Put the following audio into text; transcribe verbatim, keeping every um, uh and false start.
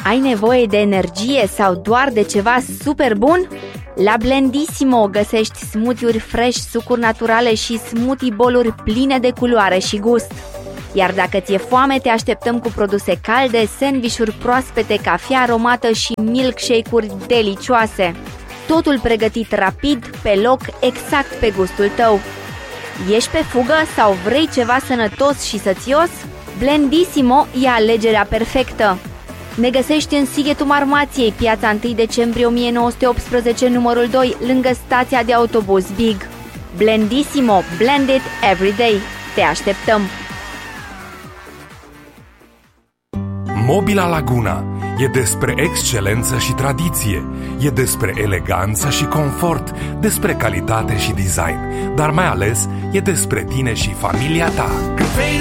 Ai nevoie de energie sau doar de ceva super bun? La Blendissimo găsești smoothie-uri fresh, sucuri naturale și smoothie bowl-uri pline de culoare și gust. Iar dacă ți-e foame, te așteptăm cu produse calde, sandvișuri proaspete, cafea aromată și milkshake-uri delicioase. Totul pregătit rapid, pe loc, exact pe gustul tău. Ești pe fugă sau vrei ceva sănătos și sățios? Blendissimo e alegerea perfectă. Ne găsești în Sighetul Marmației, piața întâi decembrie o mie nouă sute optsprezece, numărul doi, lângă stația de autobuz Big. Blendissimo, blend it every day. Te așteptăm! Mobila Laguna e despre excelență și tradiție, e despre eleganță și confort, despre calitate și design, dar mai ales e despre tine și familia ta.